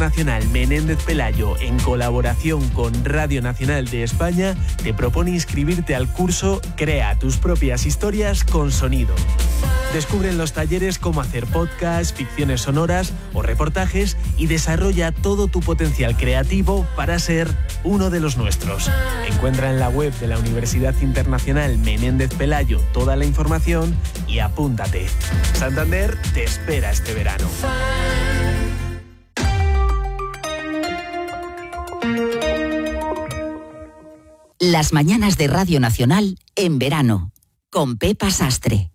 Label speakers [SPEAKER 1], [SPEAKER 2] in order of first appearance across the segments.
[SPEAKER 1] Internacional Menéndez Pelayo, en colaboración con Radio Nacional de España, te propone inscribirte al curso Crea tus propias historias con sonido. Descubre en los talleres cómo hacer podcasts, ficciones sonoras o reportajes y desarrolla todo tu potencial creativo para ser uno de los nuestros. Encuentra en la web de la Universidad Internacional Menéndez Pelayo toda la información y apúntate. Santander te espera este verano.
[SPEAKER 2] Las mañanas de Radio Nacional en verano, con Pepa Sastre.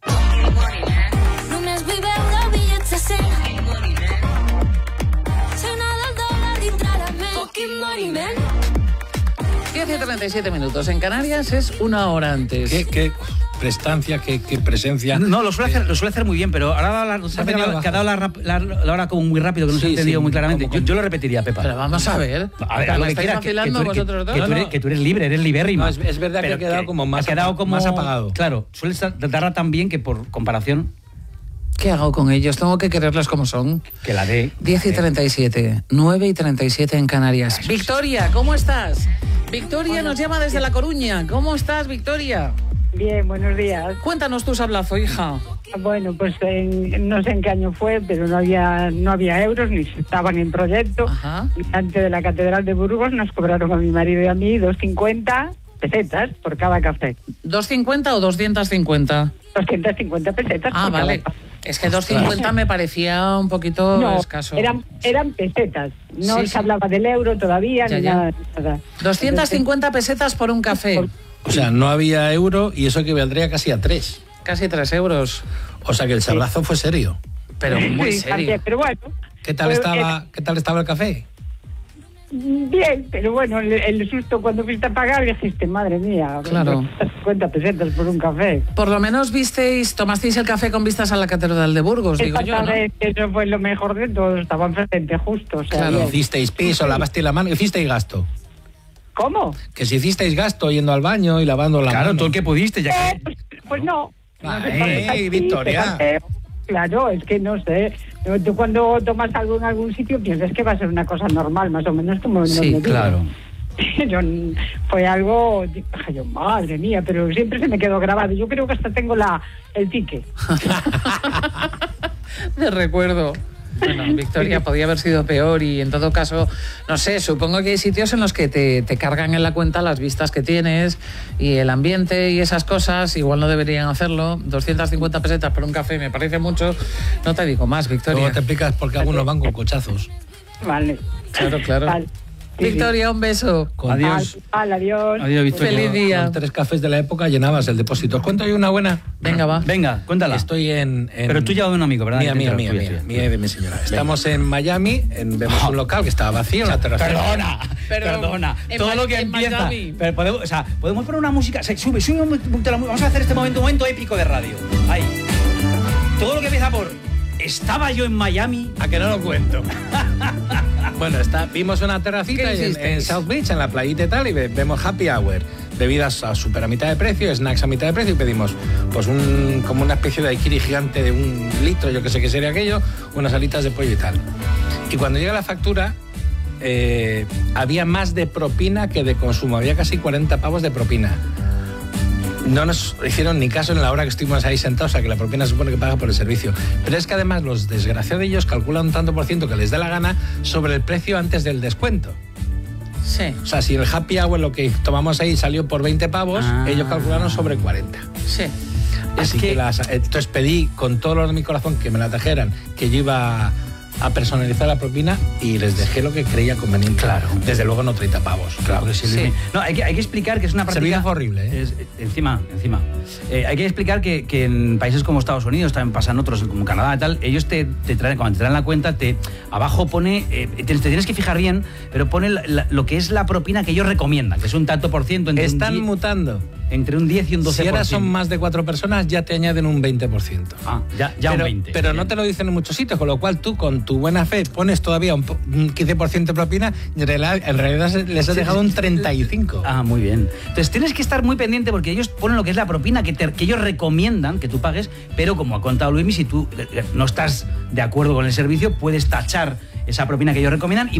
[SPEAKER 3] 10:37 minutos. En Canarias es una hora antes.
[SPEAKER 4] ¿Qué prestancia, qué presencia?
[SPEAKER 5] No, lo suele hacer muy bien, pero ahora que ha dado la hora como muy rápido, que no se ha entendido muy claramente. Yo lo repetiría, Pepa.
[SPEAKER 3] Pero vamos a ver.
[SPEAKER 5] Lo que quieras, que tú eres libre, eres libérrima.
[SPEAKER 4] No, es verdad que ha quedado como más apagado.
[SPEAKER 5] Claro, suele darla tan bien que por comparación...
[SPEAKER 3] ¿Qué hago con ellos? Tengo que quererlos como son.
[SPEAKER 5] Que la dé.
[SPEAKER 3] 10:37, 9:37 en Canarias. Victoria, ¿cómo estás? Victoria nos llama desde La Coruña. ¿Cómo estás, Victoria?
[SPEAKER 6] Bien, buenos días.
[SPEAKER 3] Cuéntanos tu sablazo, hija.
[SPEAKER 6] Bueno, pues no sé en qué año fue, pero no había euros, ni estaban en proyecto.
[SPEAKER 3] Ajá.
[SPEAKER 6] Delante de la Catedral de Burgos nos cobraron a mi marido y a mí 2,50 pesetas por cada café.
[SPEAKER 3] ¿2,50 o 250?
[SPEAKER 6] 250 pesetas.
[SPEAKER 3] Ah,
[SPEAKER 6] por
[SPEAKER 3] vale.
[SPEAKER 6] cada café.
[SPEAKER 3] Es que 2,50 me parecía un poquito escaso.
[SPEAKER 6] Eran pesetas. No
[SPEAKER 3] Sí,
[SPEAKER 6] se hablaba del euro todavía,
[SPEAKER 3] Ya,
[SPEAKER 6] ni
[SPEAKER 3] ya.
[SPEAKER 6] nada.
[SPEAKER 3] 250 pesetas por un café.
[SPEAKER 4] O sea, no había euro y eso equivaldría casi a 3.
[SPEAKER 3] Casi 3 euros.
[SPEAKER 4] O sea que el sablazo fue serio.
[SPEAKER 3] Pero muy
[SPEAKER 6] Sí,
[SPEAKER 3] serio.
[SPEAKER 6] también, pero bueno.
[SPEAKER 4] ¿Qué tal estaba el café?
[SPEAKER 6] Bien, pero bueno, el susto cuando fuiste a pagar dijiste, madre mía,
[SPEAKER 3] Claro.
[SPEAKER 6] 50 pesetas por un café.
[SPEAKER 3] Por lo menos tomasteis el café con vistas a la Catedral de Burgos, digo yo, ¿no?
[SPEAKER 6] Eso fue lo mejor de todo, estaba enfrente justo. O sea,
[SPEAKER 3] Claro.
[SPEAKER 6] bien.
[SPEAKER 4] ¿Hicisteis piso, lavasteis la mano, hicisteis gasto?
[SPEAKER 6] ¿Cómo?
[SPEAKER 4] Que si hicisteis gasto yendo al baño y lavando la mano.
[SPEAKER 5] Todo el que pudiste, ya que...
[SPEAKER 6] Pues no.
[SPEAKER 4] Victoria.
[SPEAKER 6] Claro, es que no sé. Tú cuando tomas algo en algún sitio piensas que va a ser una cosa normal, más o menos como...
[SPEAKER 5] Sí, claro.
[SPEAKER 6] Pero fue algo... Dije yo, madre mía, pero siempre se me quedó grabado. Yo creo que hasta tengo el ticket.
[SPEAKER 3] De recuerdo. Bueno, Victoria, podía haber sido peor y en todo caso, no sé, supongo que hay sitios en los que te cargan en la cuenta las vistas que tienes y el ambiente y esas cosas, igual no deberían hacerlo. 250 pesetas por un café me parece mucho. No te digo más, Victoria.
[SPEAKER 4] Luego te explicas por qué algunos van con cochazos.
[SPEAKER 6] Vale.
[SPEAKER 3] Claro.
[SPEAKER 6] Vale. Sí,
[SPEAKER 3] Victoria, un beso.
[SPEAKER 5] Adiós.
[SPEAKER 6] Adiós.
[SPEAKER 5] Adiós, Victoria.
[SPEAKER 3] Feliz día.
[SPEAKER 4] Con 3 cafés de la época llenabas el depósito. ¿Os cuento yo una buena?
[SPEAKER 3] Venga, va.
[SPEAKER 5] Venga, cuéntala.
[SPEAKER 4] Estoy en...
[SPEAKER 5] Pero tú llevas un amigo, ¿verdad?
[SPEAKER 4] Mía y de mi señora. Estamos en Miami, vemos un local que estaba vacío, una terraza.
[SPEAKER 5] Perdona.
[SPEAKER 3] en
[SPEAKER 5] Todo lo que
[SPEAKER 3] en
[SPEAKER 5] empieza.
[SPEAKER 3] Miami.
[SPEAKER 5] Pero podemos poner una música. Sube un momento la música. Vamos a hacer este momento épico de radio. Ahí. Todo lo que empieza por estaba yo en Miami.
[SPEAKER 4] ¿A que no lo cuento? Bueno, vimos una terracita
[SPEAKER 3] ¿Qué hicisteis?
[SPEAKER 4] en South Beach, en la playita y tal, y vemos happy hour. Bebidas a mitad de precio, snacks a mitad de precio, y pedimos pues como una especie de daiquiri gigante de 1 litro, yo que sé qué sería aquello, unas alitas de pollo y tal. Y cuando llega la factura, había más de propina que de consumo, había casi 40 pavos de propina. No nos hicieron ni caso en la hora que estuvimos ahí sentados, o sea que la propina se supone que paga por el servicio. Pero es que además los desgraciados de ellos calculan un tanto por ciento que les dé la gana sobre el precio antes del descuento.
[SPEAKER 3] Sí.
[SPEAKER 4] O sea, si el happy hour lo que tomamos ahí salió por 20 pavos, ellos calcularon sobre 40.
[SPEAKER 3] Sí.
[SPEAKER 4] Así que entonces pedí con todo lo de mi corazón que me la trajeran, que yo iba a personalizar la propina y les dejé lo que creía conveniente.
[SPEAKER 5] Claro.
[SPEAKER 4] Desde luego no 30 pavos. Claro que
[SPEAKER 3] Sí.
[SPEAKER 5] No, hay que explicar que es una práctica...
[SPEAKER 4] Servicio fue horrible, ¿eh?
[SPEAKER 5] Encima. Hay que explicar que en países como Estados Unidos, también pasan otros, como Canadá y tal, ellos te traen, cuando te traen la cuenta, abajo pone, te tienes que fijar bien, pero pone lo que es la propina que ellos recomiendan, que es un tanto por ciento.
[SPEAKER 4] Están mutando.
[SPEAKER 5] Entre un 10 y un 12%.
[SPEAKER 4] Si ahora son más de 4 personas, ya te añaden un 20%.
[SPEAKER 5] Ah, ya un 20%.
[SPEAKER 4] Pero no te lo dicen en muchos sitios, con lo cual tú, con tu buena fe, pones todavía un 15% de propina y en realidad les has dejado un 35%.
[SPEAKER 5] Ah, muy bien. Entonces tienes que estar muy pendiente porque ellos ponen lo que es la propina que ellos recomiendan que tú pagues, pero como ha contado Luismi, si tú no estás de acuerdo con el servicio, puedes tachar esa propina que ellos recomiendan y